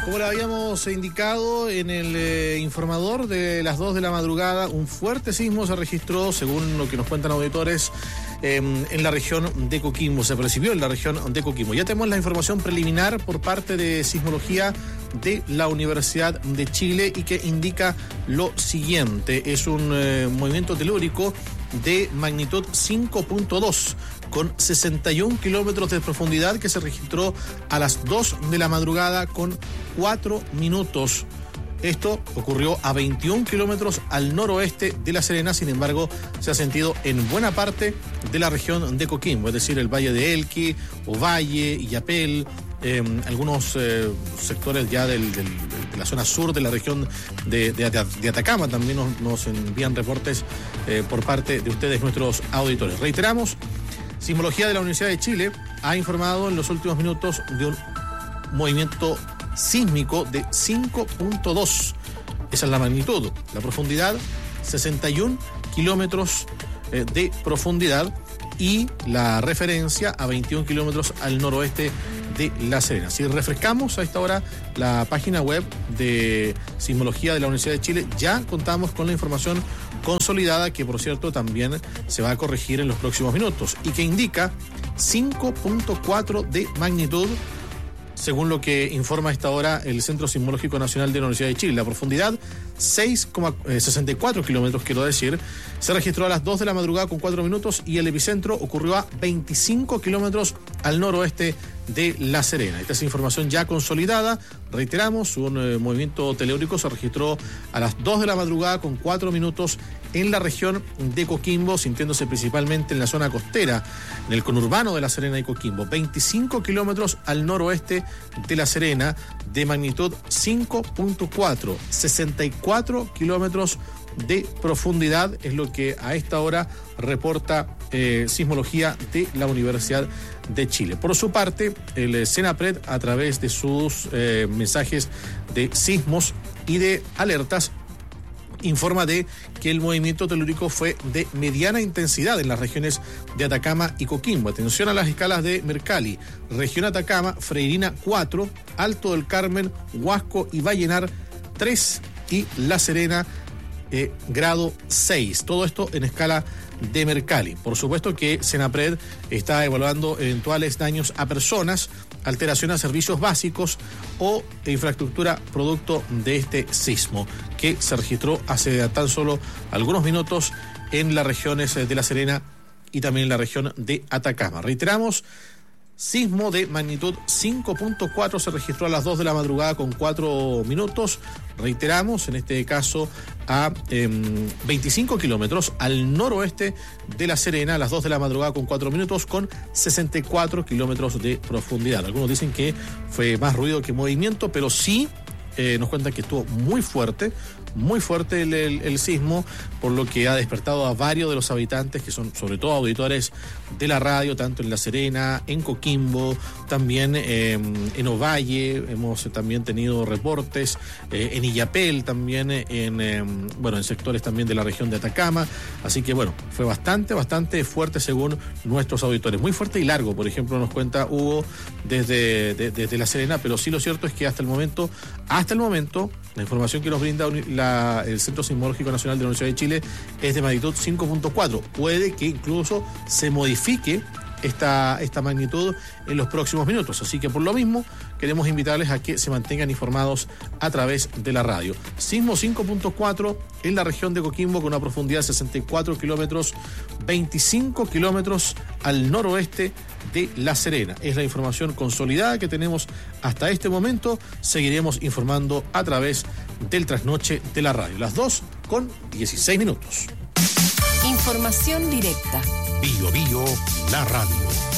Como le habíamos indicado en el informador de las 2 de la madrugada, un fuerte sismo se registró, según lo que nos cuentan auditores, en la región de Coquimbo. Se percibió en la región de Coquimbo. Ya tenemos la información preliminar por parte de Sismología de la Universidad de Chile y que indica lo siguiente. Es un movimiento telúrico de magnitud 5.2 con 61 kilómetros de profundidad que se registró a las 2 de la madrugada con 4 minutos. Esto ocurrió a 21 kilómetros al noroeste de La Serena, sin embargo, se ha sentido en buena parte de la región de Coquimbo, es decir, el Valle de Elqui, Ovalle, Illapel, algunos sectores ya de la zona sur de la región de Atacama. También nos envían reportes por parte de ustedes, nuestros auditores. Reiteramos, Sismología de la Universidad de Chile ha informado en los últimos minutos de un movimiento sísmico de 5.2. Esa es la magnitud. La profundidad, 61 kilómetros de profundidad, y la referencia a 21 kilómetros al noroeste de La Serena. Si refrescamos a esta hora la página web de Sismología de la Universidad de Chile, ya contamos con la información consolidada, que por cierto también se va a corregir en los próximos minutos, y que indica 5.4 de magnitud, según lo que informa a esta hora el Centro Sismológico Nacional de la Universidad de Chile. La profundidad, 6,64 kilómetros, quiero decir, se registró a las 2 de la madrugada con 4 minutos y el epicentro ocurrió a 25 kilómetros al noroeste de La Serena. Esta es información ya consolidada. Reiteramos, un movimiento telúrico se registró a las 2 de la madrugada con 4 minutos en la región de Coquimbo, sintiéndose principalmente en la zona costera, en el conurbano de La Serena y Coquimbo. 25 kilómetros al noroeste de La Serena, de magnitud 5.4, 64 kilómetros de profundidad, es lo que a esta hora reporta Sismología de la Universidad de Chile. Por su parte, el Senapred, a través de sus mensajes de sismos y de alertas, informa de que el movimiento telúrico fue de mediana intensidad en las regiones de Atacama y Coquimbo. Atención a las escalas de Mercalli: región Atacama, Freirina 4, Alto del Carmen, Huasco y Vallenar 3 y La Serena grado 6. Todo esto en escala de Mercalli. Por supuesto que Senapred está evaluando eventuales daños a personas, alteración a servicios básicos o infraestructura producto de este sismo que se registró hace tan solo algunos minutos en las regiones de La Serena y también en la región de Atacama. Reiteramos, sismo de magnitud 5.4 se registró a las 2 de la madrugada con 4 minutos. Reiteramos, en este caso a 25 kilómetros al noroeste de La Serena, a las 2 de la madrugada con 4 minutos, con 64 kilómetros de profundidad. Algunos dicen que fue más ruido que movimiento, pero sí nos cuentan que estuvo muy fuerte el sismo, por lo que ha despertado a varios de los habitantes, que son sobre todo auditores de la radio, tanto en La Serena, en Coquimbo, también en Ovalle. Hemos también tenido reportes en Illapel, también en sectores también de la región de Atacama. Así que fue bastante fuerte según nuestros auditores. Muy fuerte y largo, por ejemplo, nos cuenta Hugo desde La Serena, pero sí lo cierto es que hasta el momento, la información que nos brinda el Centro Sismológico Nacional de la Universidad de Chile es de magnitud 5.4. Puede que incluso se modifique esta magnitud en los próximos minutos. Así que por lo mismo queremos invitarles a que se mantengan informados a través de la radio. Sismo 5.4 en la región de Coquimbo, con una profundidad de 64 kilómetros, 25 kilómetros al noroeste de La Serena. Es la información consolidada que tenemos hasta este momento. Seguiremos informando a través del trasnoche de la radio. Las 2:16. Información directa. Bio, la radio.